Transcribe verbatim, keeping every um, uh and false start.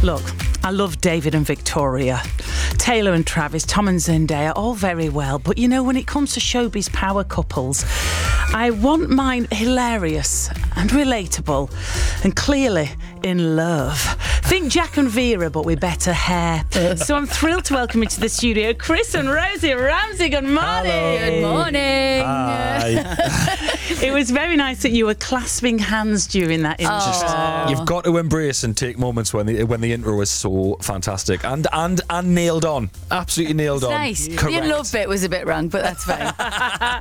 Look, I love David and Victoria, Taylor and Travis, Tom and Zendaya, all very well. But you know, when it comes to showbiz power couples, I want mine hilarious and relatable and clearly in love. Think Jack and Vera, but with better hair. So I'm thrilled to welcome you to the studio, Chris and Rosie Ramsey. Good morning. Hello. Good morning. Hi. It was very nice that you were clasping hands during that intro. Oh. You've got to embrace and take moments when the when the intro is so fantastic and and and nailed on, absolutely nailed It's on. nice. Correct. The in love bit was a bit wrong, but that's fine.